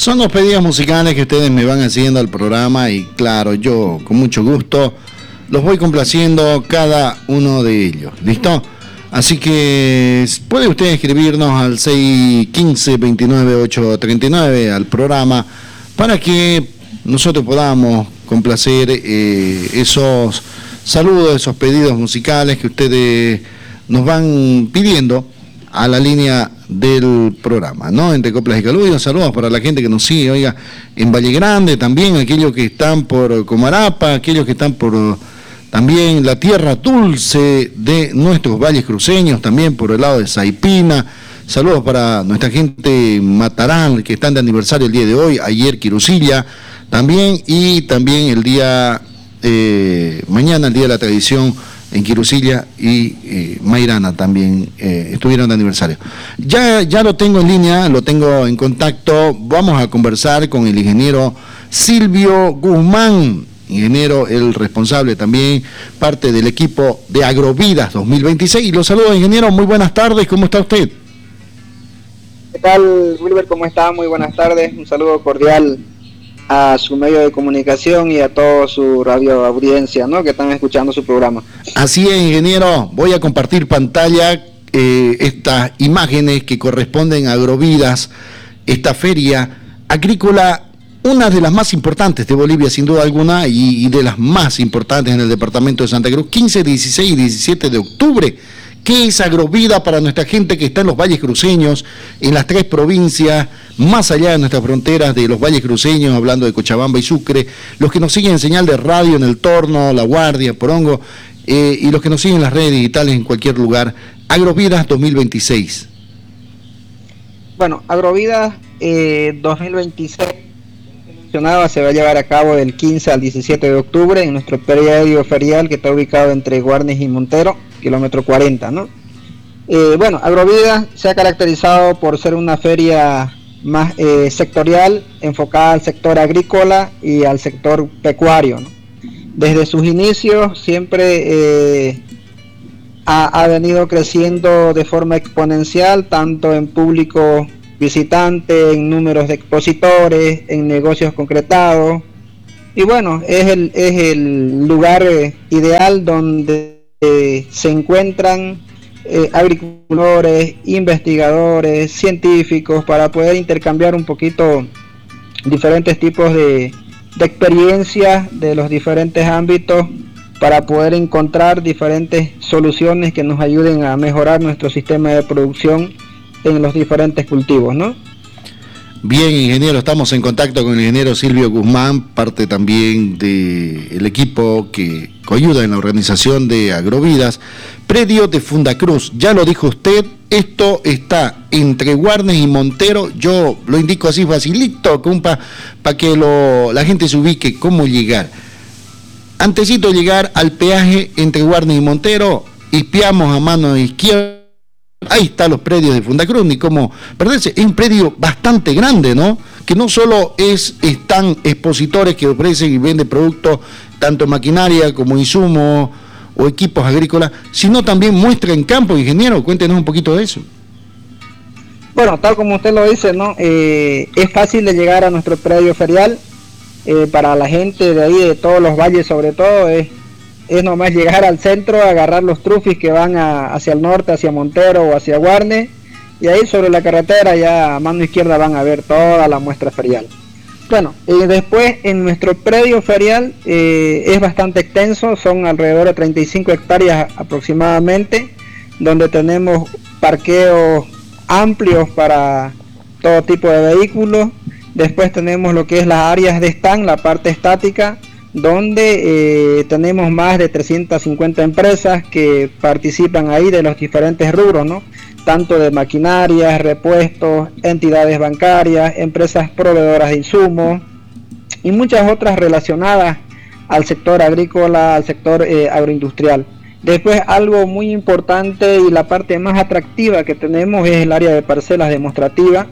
Son los pedidos musicales que ustedes me van haciendo al programa y claro, yo con mucho gusto los voy complaciendo cada uno de ellos. ¿Listo? Así que puede usted escribirnos al 615-29-839 al programa para que nosotros podamos complacer esos saludos, esos pedidos musicales que ustedes nos van pidiendo a la línea del programa, ¿no? Entre Coplas y Caludios, saludos para la gente que nos sigue, oiga, en Valle Grande también, aquellos que están por Comarapa, aquellos que están por también la tierra dulce de nuestros valles cruceños, también por el lado de Saipina, saludos para nuestra gente Matarán, que están de aniversario el día de hoy, ayer Quirusilla, también, y también el día, mañana el día de la tradición, en Quirusilla y Mairana también estuvieron de aniversario. Ya lo tengo en línea, lo tengo en contacto. Vamos a conversar con el ingeniero Silvio Guzmán, ingeniero, el responsable también, parte del equipo de Agrovidas 2026. Y los saludo, ingeniero, muy buenas tardes, ¿cómo está usted? ¿Qué tal, Wilber? ¿Cómo está? Muy buenas tardes, un saludo cordial a su medio de comunicación y a toda su radio audiencia, ¿no?, que están escuchando su programa. Así es, ingeniero, voy a compartir pantalla estas imágenes que corresponden a Agrovidas, esta feria agrícola, una de las más importantes de Bolivia sin duda alguna y de las más importantes en el departamento de Santa Cruz, 15, 16 y 17 de octubre. ¿Qué es Agrovida para nuestra gente que está en los valles cruceños, en las 3 provincias, más allá de nuestras fronteras de los valles cruceños, hablando de Cochabamba y Sucre, los que nos siguen en señal de radio en El Torno, La Guardia, Porongo, y los que nos siguen en las redes digitales en cualquier lugar? Agrovidas 2026. Bueno, Agrovidas 2026 se va a llevar a cabo del 15 al 17 de octubre en nuestro predio ferial que está ubicado entre Guarnes y Montero, kilómetro 40, ¿no? Bueno, Agrovidas se ha caracterizado por ser una feria más sectorial, enfocada al sector agrícola y al sector pecuario, ¿no? Desde sus inicios siempre ha venido creciendo de forma exponencial, tanto en público visitante, en números de expositores, en negocios concretados, y bueno, es el lugar ideal donde se encuentran agricultores, investigadores, científicos, para poder intercambiar un poquito diferentes tipos de experiencias de los diferentes ámbitos, para poder encontrar diferentes soluciones que nos ayuden a mejorar nuestro sistema de producción en los diferentes cultivos, ¿no? Bien, ingeniero, estamos en contacto con el ingeniero Silvio Guzmán, parte también del equipo que ayuda en la organización de Agrovidas. Predio de Fundacruz, ya lo dijo usted, esto está entre Guarnes y Montero, yo lo indico así facilito, para que la gente se ubique cómo llegar. Antesito de llegar al peaje entre Guarnes y Montero, espiamos a mano izquierda. Ahí están los predios de Fundacruz, ni cómo perderse. Es un predio bastante grande, ¿no? Que no solo están expositores que ofrecen y venden productos, tanto maquinaria como insumos o equipos agrícolas, sino también muestra en campo. Ingeniero, cuéntenos un poquito de eso. Bueno, tal como usted lo dice, ¿no? Es fácil de llegar a nuestro predio ferial. Para la gente de ahí, de todos los valles sobre todo, es nomás llegar al centro, agarrar los trufis que van hacia el norte, hacia Montero o hacia Guarne, y ahí sobre la carretera ya a mano izquierda van a ver toda la muestra ferial. Bueno, después en nuestro predio ferial es bastante extenso, son alrededor de 35 hectáreas aproximadamente, donde tenemos parqueos amplios para todo tipo de vehículos. Después tenemos lo que es las áreas de stand, la parte estática, donde tenemos más de 350 empresas que participan ahí de los diferentes rubros, ¿no? Tanto de maquinarias, repuestos, entidades bancarias, empresas proveedoras de insumos y muchas otras relacionadas al sector agrícola, al sector agroindustrial. Después, algo muy importante y la parte más atractiva que tenemos es el área de parcelas demostrativas,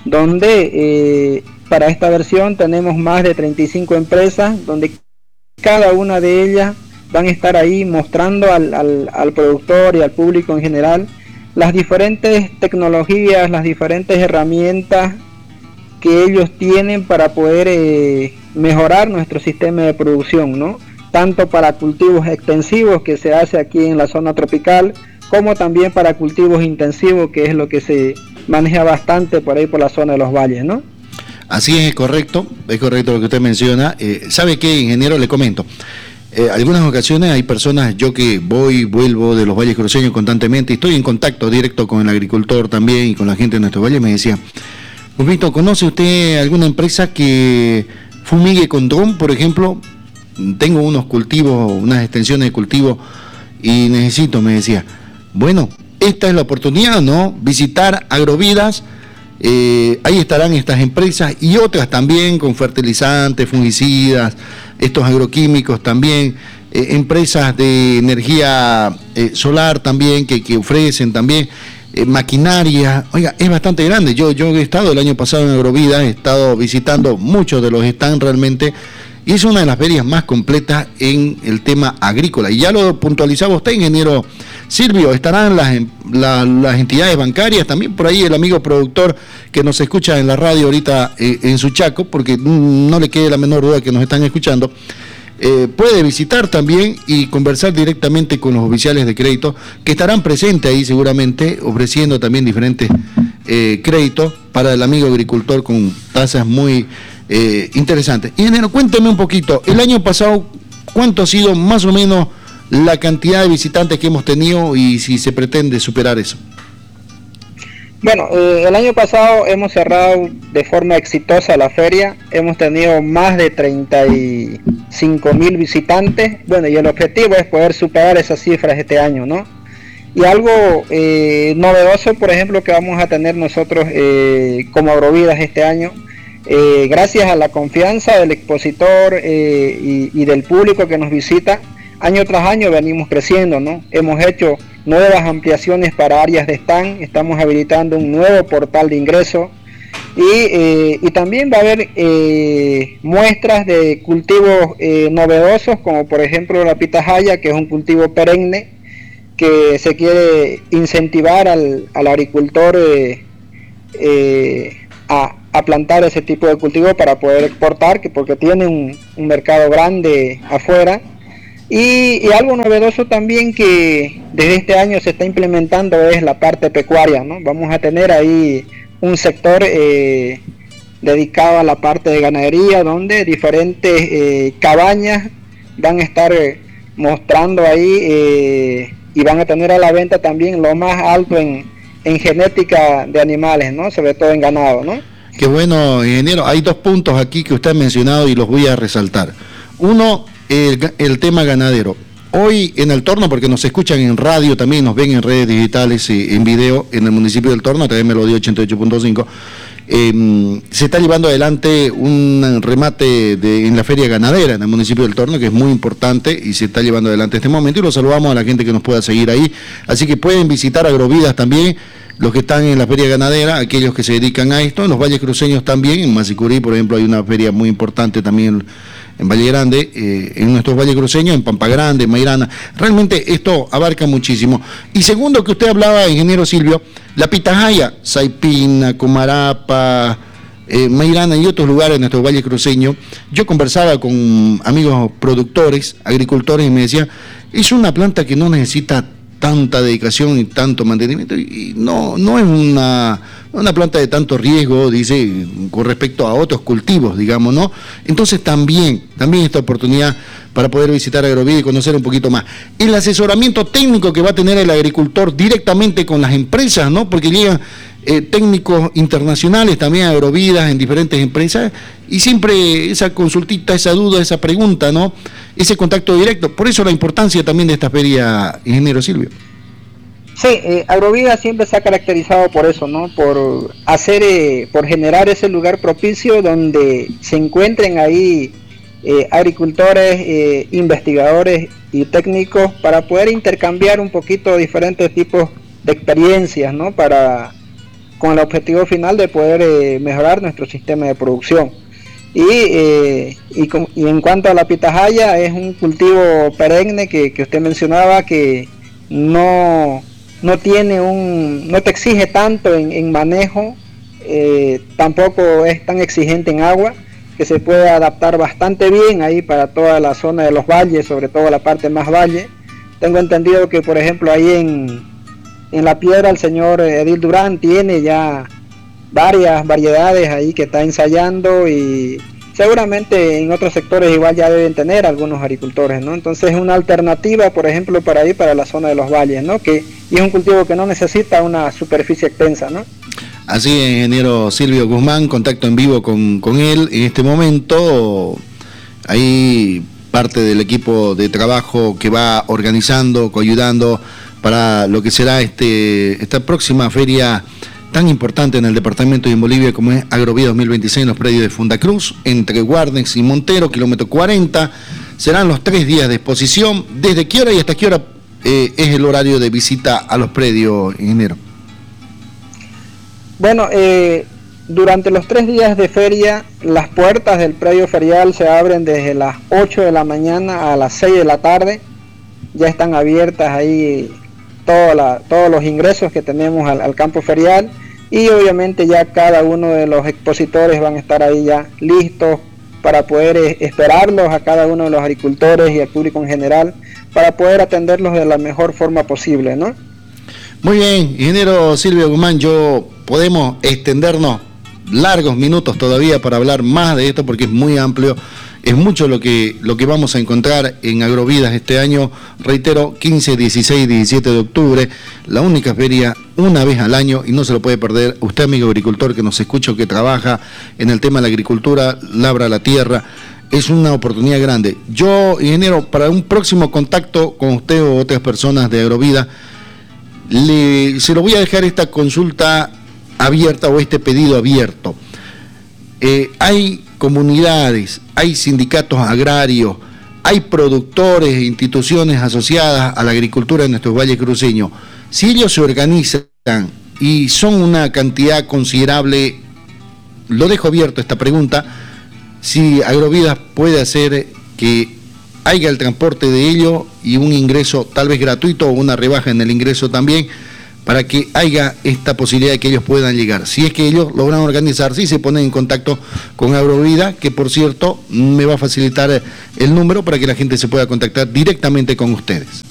donde para esta versión tenemos más de 35 empresas, donde cada una de ellas van a estar ahí mostrando al productor y al público en general las diferentes tecnologías, las diferentes herramientas que ellos tienen para poder mejorar nuestro sistema de producción, ¿no? Tanto para cultivos extensivos que se hace aquí en la zona tropical, como también para cultivos intensivos, que es lo que se maneja bastante por ahí por la zona de los valles, ¿no? Así es correcto lo que usted menciona. ¿Sabe qué, ingeniero? Le comento. Algunas ocasiones hay personas, yo que vuelvo de los valles cruceños constantemente, y estoy en contacto directo con el agricultor también y con la gente de nuestros valles, me decía, Rubito, ¿conoce usted alguna empresa que fumigue con dron, por ejemplo? Tengo unos cultivos, unas extensiones de cultivo y necesito, me decía. Bueno, esta es la oportunidad, ¿no? Visitar Agrovidas, ahí estarán estas empresas y otras también con fertilizantes, fungicidas, estos agroquímicos también, empresas de energía solar también que ofrecen también maquinaria. Oiga, es bastante grande. Yo he estado el año pasado en Agrovidas, he estado visitando muchos de los stands realmente, y es una de las ferias más completas en el tema agrícola. Y ya lo puntualizaba usted, ingeniero Silvio, estarán las entidades bancarias, también por ahí el amigo productor que nos escucha en la radio ahorita en Suchaco, porque no le quede la menor duda que nos están escuchando, puede visitar también y conversar directamente con los oficiales de crédito, que estarán presentes ahí seguramente, ofreciendo también diferentes créditos para el amigo agricultor con tasas muy interesantes. Ingeniero, cuénteme un poquito, el año pasado, ¿cuánto ha sido más o menos la cantidad de visitantes que hemos tenido y si se pretende superar eso? Bueno, el año pasado hemos cerrado de forma exitosa la feria, hemos tenido más de 35,000 visitantes, bueno, y el objetivo es poder superar esas cifras este año, ¿no? Y algo novedoso, por ejemplo, que vamos a tener nosotros como Agrovidas este año, gracias a la confianza del expositor y del público que nos visita, año tras año venimos creciendo, ¿no? Hemos hecho nuevas ampliaciones para áreas de stand, estamos habilitando un nuevo portal de ingreso y también va a haber muestras de cultivos novedosos, como por ejemplo la pitahaya, que es un cultivo perenne que se quiere incentivar al agricultor a plantar ese tipo de cultivo para poder exportar, porque tiene un mercado grande afuera. Y algo novedoso también que desde este año se está implementando es la parte pecuaria, ¿no? Vamos a tener ahí un sector dedicado a la parte de ganadería, donde diferentes cabañas van a estar mostrando ahí y van a tener a la venta también lo más alto en genética de animales, ¿no? Sobre todo en ganado, ¿no? Qué bueno, ingeniero. Hay dos puntos aquí que usted ha mencionado y los voy a resaltar. Uno, el tema ganadero. Hoy en el Torno, porque nos escuchan en radio, también nos ven en redes digitales y en video en el municipio del Torno, también Melodía 88.5, se está llevando adelante un remate en la feria ganadera en el municipio del Torno, que es muy importante y se está llevando adelante en este momento, y lo saludamos a la gente que nos pueda seguir ahí. Así que pueden visitar Agrovidas también, los que están en la feria ganadera, aquellos que se dedican a esto, en los valles cruceños también, en Masicurí, por ejemplo, hay una feria muy importante también en Valle Grande, en nuestros valles cruceños, en Pampa Grande, en Mairana. Realmente esto abarca muchísimo. Y segundo, que usted hablaba, ingeniero Silvio, la pitahaya, Saipina, Comarapa, Mairana y otros lugares de nuestros valles cruceños. Yo conversaba con amigos productores, agricultores, y me decían, es una planta que no necesita tanta dedicación y tanto mantenimiento, y no es una planta de tanto riesgo, dice, con respecto a otros cultivos, digamos, ¿no? Entonces también esta oportunidad para poder visitar Agrovidas y conocer un poquito más. El asesoramiento técnico que va a tener el agricultor directamente con las empresas, ¿no? Porque llegan técnicos internacionales también a Agrovidas en diferentes empresas, y siempre esa consultita, esa duda, esa pregunta, ¿no? Ese contacto directo. Por eso la importancia también de esta feria, ingeniero Silvio. Sí, Agrovidas siempre se ha caracterizado por eso, ¿no? Por generar ese lugar propicio donde se encuentren ahí agricultores, investigadores y técnicos para poder intercambiar un poquito diferentes tipos de experiencias, ¿no? Con el objetivo final de poder mejorar nuestro sistema de producción. Y en cuanto a la pitahaya, es un cultivo perenne que usted mencionaba, que no te exige tanto en manejo tampoco es tan exigente en agua, que se puede adaptar bastante bien ahí para toda la zona de los valles, sobre todo la parte más valle. Tengo entendido que, por ejemplo, ahí en La Piedra el señor Edil Durán tiene ya varias variedades ahí que está ensayando, y seguramente en otros sectores igual ya deben tener algunos agricultores, ¿no? Entonces es una alternativa, por ejemplo, para ahí, para la zona de los valles, ¿no? Y es un cultivo que no necesita una superficie extensa, ¿no? Así es, ingeniero Silvio Guzmán, contacto en vivo con él en este momento. Ahí parte del equipo de trabajo que va organizando, coayudando para lo que será esta próxima feria tan importante en el departamento y en Bolivia como es Agrovida 2026 en los predios de Fundacruz, entre Guarnex y Montero, kilómetro 40. Serán los 3 días de exposición. ¿Desde qué hora y hasta qué hora es el horario de visita a los predios, ingeniero? Bueno, durante los 3 días de feria, las puertas del predio ferial se abren desde las 8 de la mañana a las 6 de la tarde. Ya están abiertas ahí todos los ingresos que tenemos al campo ferial, y obviamente ya cada uno de los expositores van a estar ahí ya listos para poder esperarlos a cada uno de los agricultores y al público en general, para poder atenderlos de la mejor forma posible, ¿no? Muy bien, ingeniero Silvio Guzmán, podemos extendernos largos minutos todavía para hablar más de esto porque es muy amplio, es mucho lo que vamos a encontrar en Agrovidas este año. Reitero, 15, 16 y 17 de octubre, la única feria una vez al año y no se lo puede perder. Usted, amigo agricultor que nos escucha o que trabaja en el tema de la agricultura, labra la tierra, es una oportunidad grande. Yo, ingeniero, para un próximo contacto con usted o otras personas de Agrovidas, se lo voy a dejar esta consulta abierta o este pedido abierto. Hay comunidades, hay sindicatos agrarios, hay productores e instituciones asociadas a la agricultura en nuestros valles cruceños. Si ellos se organizan y son una cantidad considerable, lo dejo abierto esta pregunta, si Agrovidas puede hacer que haya el transporte de ellos y un ingreso tal vez gratuito o una rebaja en el ingreso también, para que haya esta posibilidad de que ellos puedan llegar. Si es que ellos logran organizarse y se ponen en contacto con Agrovida, que por cierto me va a facilitar el número para que la gente se pueda contactar directamente con ustedes.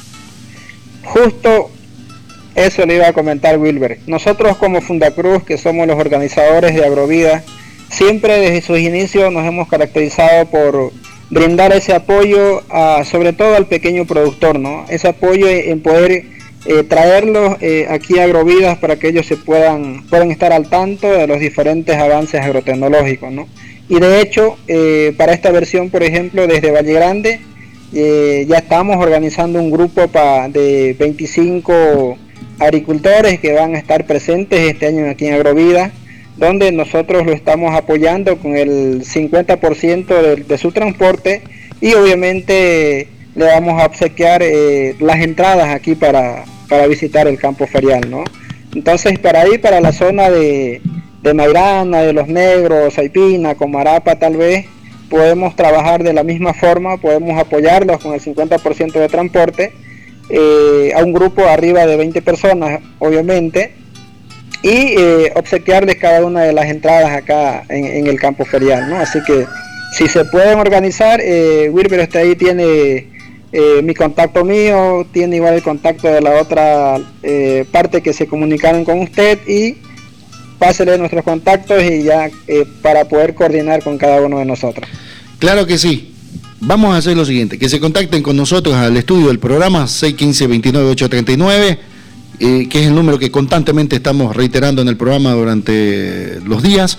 Justo eso le iba a comentar Wilber. Nosotros como Fundacruz, que somos los organizadores de Agrovida, siempre desde sus inicios nos hemos caracterizado por brindar ese apoyo sobre todo al pequeño productor, ¿no? Ese apoyo en poder traerlos aquí a Agrovidas para que ellos puedan estar al tanto de los diferentes avances agrotecnológicos, ¿no? Y de hecho, para esta versión, por ejemplo, desde Valle Grande, ya estamos organizando un grupo de 25 agricultores que van a estar presentes este año aquí en Agrovidas, donde nosotros lo estamos apoyando con el 50% de su transporte, y obviamente le vamos a obsequiar las entradas aquí para visitar el campo ferial, ¿no? Entonces, para la zona de Mairana, de Los Negros, Saipina, Comarapa, tal vez podemos trabajar de la misma forma, podemos apoyarlos con el 50% de transporte, a un grupo arriba de 20 personas, obviamente, y obsequiarles cada una de las entradas acá en el campo ferial, ¿no? Así que si se pueden organizar, Wilber está ahí, tiene mi contacto mío, tiene igual el contacto de la otra parte que se comunicaron con usted, y pásele nuestros contactos y ya para poder coordinar con cada uno de nosotros. Claro que sí. Vamos a hacer lo siguiente, que se contacten con nosotros al estudio del programa 615-29-839, que es el número que constantemente estamos reiterando en el programa durante los días,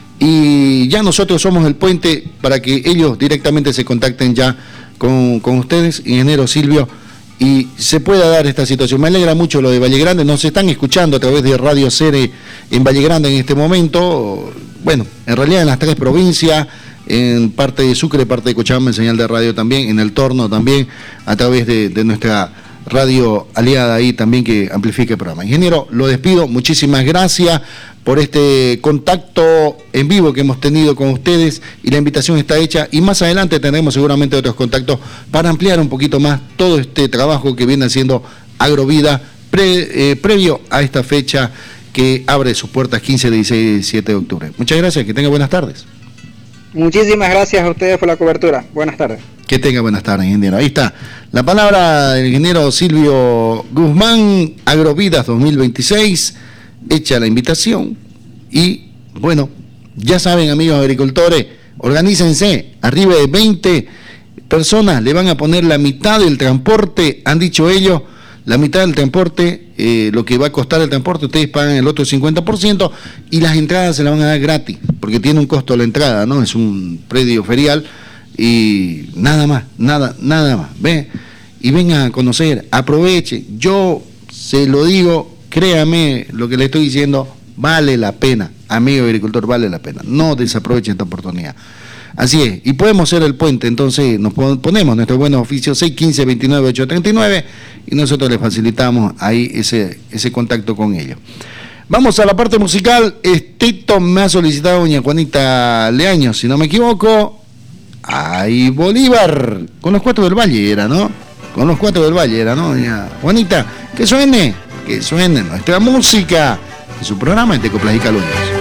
y ya nosotros somos el puente para que ellos directamente se contacten ya con ustedes, ingeniero Silvio, y se pueda dar esta situación. Me alegra mucho lo de Valle Grande, nos están escuchando a través de Radio Cere en Valle Grande en este momento, bueno, en realidad en las 3 provincias, en parte de Sucre, parte de Cochabamba, en señal de radio también, en el Torno también, a través de nuestra radio aliada ahí también que amplifica el programa. Ingeniero, lo despido, muchísimas gracias por este contacto en vivo que hemos tenido con ustedes, y la invitación está hecha, y más adelante tendremos seguramente otros contactos para ampliar un poquito más todo este trabajo que viene haciendo Agrovida previo a esta fecha que abre sus puertas 15, 16 y 17 de octubre. Muchas gracias, que tenga buenas tardes. Muchísimas gracias a ustedes por la cobertura. Buenas tardes. Que tenga buenas tardes, ingeniero. Ahí está la palabra del ingeniero Silvio Guzmán, Agrovidas 2026, hecha la invitación. Y bueno, ya saben, amigos agricultores, organícense, arriba de 20 personas le van a poner la mitad del transporte, han dicho ellos, la mitad del transporte, lo que va a costar el transporte, ustedes pagan el otro 50% y las entradas se las van a dar gratis, porque tiene un costo la entrada, ¿no? Es un predio ferial y nada más, nada más, ¿ve? Y vengan a conocer, aproveche, yo se lo digo, créame lo que le estoy diciendo, vale la pena, amigo agricultor, vale la pena, no desaprovechen esta oportunidad. Así es, y podemos ser el puente, entonces nos ponemos nuestro buen oficio 615-29-839 y nosotros les facilitamos ahí ese contacto con ellos. Vamos a la parte musical. Tito me ha solicitado doña Juanita Leaño, si no me equivoco. Ahí Bolívar, con los 4 del Valle era, ¿no? Con los 4 del Valle era, ¿no, doña Juanita? Que suene nuestra música en su programa en Tecoplas y Calumnias.